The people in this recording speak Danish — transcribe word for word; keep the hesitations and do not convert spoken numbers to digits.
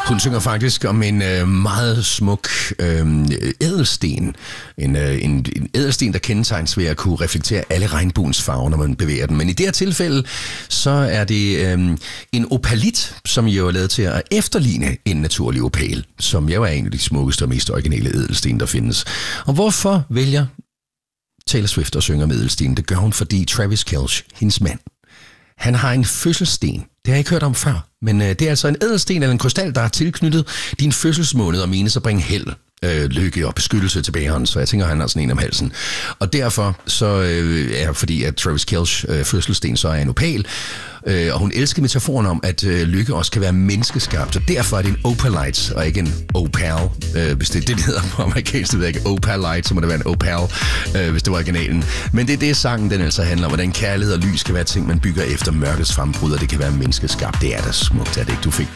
Hun synger faktisk om en øh, meget smuk øh, ædelsten. En, øh, en, en ædelsten, der kendetegnes ved at kunne reflektere alle regnbuens farver, når man bevæger den. Men i det her tilfælde, så er det øh, en opalit, som jo er lavet til at efterligne en naturlig opal, som jo er en af de smukkeste og mest originale ædelsten, der findes. Og hvorfor vælger Taylor Swift at synge om ædelsten? Det gør hun, fordi Travis Kelce, hendes mand, han har en fødselssten. Det har jeg ikke hørt om før, men øh, det er altså en ædelsten eller en krystal, der er tilknyttet din fødselsmåned og menes at bringe held, øh, lykke og beskyttelse tilbage hånden. Så jeg tænker, han har sådan en om halsen. Og derfor så øh, er fordi, at Travis Kelce øh, fødselssten så er en opal, øh, og hun elsker metaforen om, at øh, lykke også kan være menneskeskabt. Så derfor er det en opalite og ikke en opal. Øh, hvis det er det, det hedder på amerikansk, det ved jeg ikke. Opalite, så må det være en opal, øh, hvis det var originalen. Men det er det, sangen den altså handler om, hvordan kærlighed og lys kan være ting, man bygger efter mørkets frembrud, og det kan være menneskeskabt. Det er da smukt, at det ikke du fik